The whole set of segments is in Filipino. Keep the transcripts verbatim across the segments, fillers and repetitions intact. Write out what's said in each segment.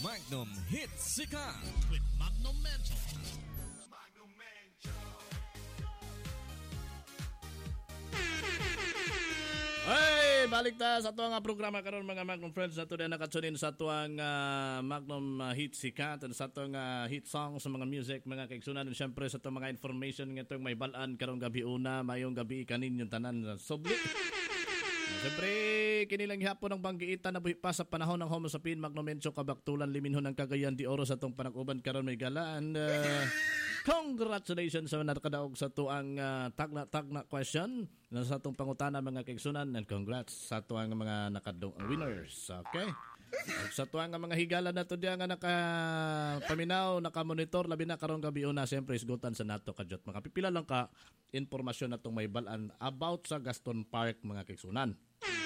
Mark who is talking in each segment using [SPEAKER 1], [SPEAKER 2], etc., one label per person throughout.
[SPEAKER 1] Magnum Hits Sikat
[SPEAKER 2] with Magnum Mencho.
[SPEAKER 3] Magnum Mencho.
[SPEAKER 4] Hey, balik ta sa tuwang programa karon mga Magnum friends na to na nakatunin sa tuwang uh, Magnum uh, Hit Sikat sa tuwang uh, hit song sa mga music mga kaigsunan and syempre sa tuwang mga information nga itong may balaan karong gabi una mayong gabi kanin yung tanan subli. Siyempre, kinilang hapon ng banggiitan na buhi pa sa panahon ng Homo sapien Magnum Mencho kabaktulan liminhon ng Cagayan de Oro sa itong panag-uban karon may galaan. Uh, congratulations sa nakadaog sa tuang uh, tagna-tagna question na sa itong pangutana mga kaigsunan and congrats sa tuang mga nakadong winners. Okay? At sa tuang mga higala na to diyan nga nakapaminaw, nakamonitor labi na karong gabi una siyempre isgutan sa nato kadyot. Makapipila lang ka informasyon na itong may balaan about sa Gaston Park mga kaigsunan.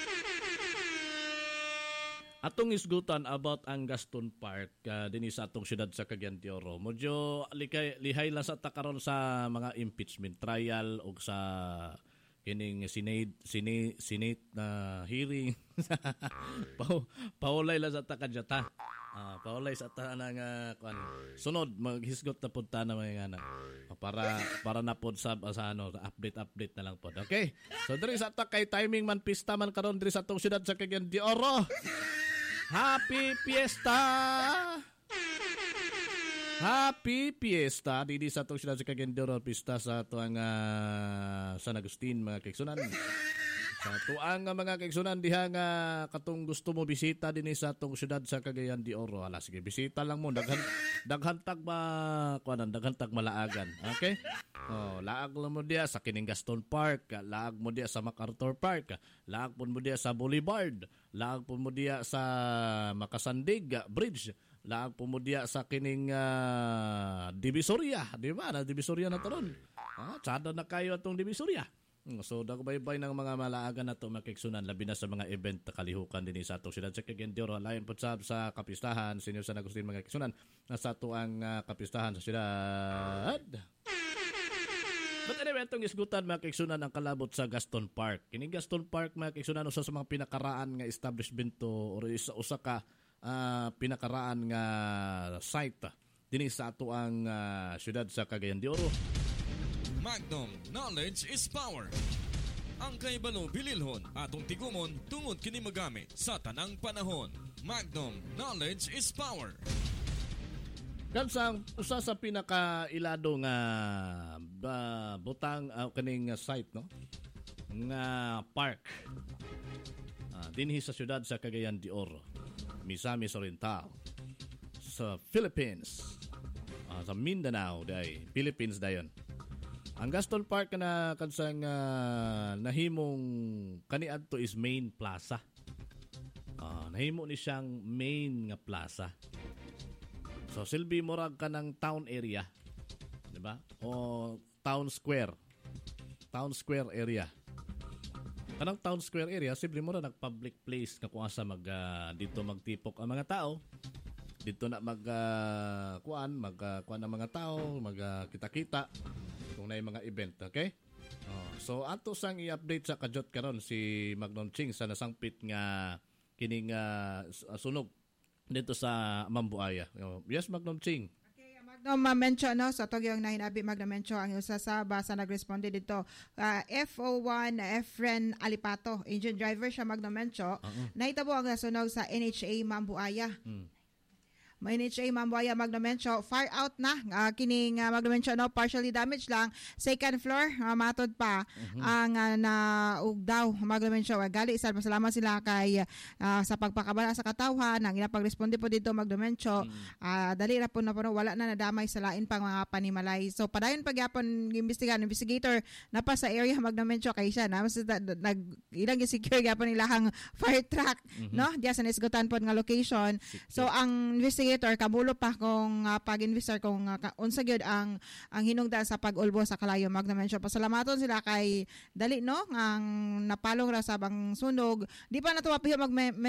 [SPEAKER 4] Atong isgutan about ang Gaston Park uh, dinhi sa atong syudad sa Cagayan de Oro. Medyo likay, lihay lang sa takaron sa mga impeachment trial o sa kining Senate Senate, Senate na hearing. pa, paulay lang sa takadyata. Ah, paulay sa ta nang uh, kuan. Sunod maghisgot na pud ta na mga ana. Para para na pod sa, sa ano update update na lang pod. Okay. So diri sa ta kay timing man pista man karon diri sa atong syudad sa Cagayan de Oro. Happy Fiesta! Happy Fiesta! Didi sa itong syudad sa Cagayan de Oro, pista sa tuang uh, San Agustin, mga kaigsunan. Sa tuang uh, mga kaigsunan, diha nga katong gusto mo bisita din sa itong syudad sa Cagayan de Oro. Hala, sige, bisita lang mo. Daghan, daghantag ma, kuanan, daghantag malaagan. Okay? Oh, laag lang mo diya sa kining Gaston Park, laag mo diya sa MacArthur Park, laag po mo diya sa Boulevard, laag po mo diya sa Makasandig Bridge, laag po mo diya sa kining uh, Divisoria, di ba? Na Divisoria na taron. Ah, tsada na kayo atong Divisoria. So, dagbaybay ng mga malaagan na ito makiksunan, labi na sa mga event na kalihukan din sa atong syudad sa Cagayan de Oro. Layon po sa, sa kapistahan, Senyor San Agustin mga kiksunan, na sa ito ang uh, kapistahan sa syudad. But anyway, itong isgutan mga kaigsunan ang kalabot sa Gaston Park. Kining Gaston Park mga kaigsunan usa sa mga pinakaraan nga establishment to or isa usa ka uh, pinakaraan nga site dinhi sa ato ang uh, syudad sa Cagayan de Oro.
[SPEAKER 1] Magnum Knowledge is Power. Ang kaibalo bililhon atong tigumon tungod kini magamit sa tanang panahon. Magnum Knowledge is Power.
[SPEAKER 4] Kansang usa sa pinakailado nga uh, butang uh, kaning uh, site no nga park uh, dinhi sa syudad sa Cagayan de Oro, Misamis Oriental sa Philippines, uh, sa Mindanao day Philippines dayon. Ang Gaston Park na kansang uh, nahimong kaniadto is main plaza. Uh, nahimo ni siyang main nga plaza. So silbi murag ka ng town area, 'di ba? O town square. Town square area. Kanang town square area, silbi murag nag public place nga kuan sa mag uh, dito magtipok ang mga tao. Dito na mag uh, kuan, mag uh, kuan ang mga tao, mag uh, kita-kita kung nay mga event, okay? Oh, so ato sang i-update sa kadyot karon si Magnum Ching sa nasangpit nga kining uh, sunog dito sa Mambuaya. Yes, Magnum Ching.
[SPEAKER 5] Okay, Magnum Mencho, no? So, ito yung nahinabi Magnum Mencho, ang isa sa basa nag-responde dito. Uh, F O one Efren Alipato, engine driver siya Magnum Mencho. Uh-huh. Nahitabo ang nasunog sa N H A Mambuaya. Hmm. May N H A Mambuaya Magnum Mencho, far out na uh, kining uh, Magnum Mencho, no, partially damaged lang second floor, uh, matod pa uh-huh. ang uh, naugdaw Magnum Mencho. Uh, gali sad masalamat sila kay uh, sa pagpakabala sa katawhan ang ginapagresponde po dito Magnum Mencho. Uh-huh. uh, dali ra po na po wala na nadamay sa lain pang mga panimalay. So padayon pagyapon investigan investigator na pa sa area Magnum Mencho kay siya na mas nag ilang secure gyapon nilahang fire truck, uh-huh. no, diya sa nisgutan po nga location. Secure. So ang investigator kabulo pa kung uh, pag-investor kung uh, unsa gyud ang ang hinungdan sa pag-ulbo sa kalayo Magnum Mencho. Pasalamaton sila kay dali no ang napalong ra sa bang sunog. Di pa natuwa piho mag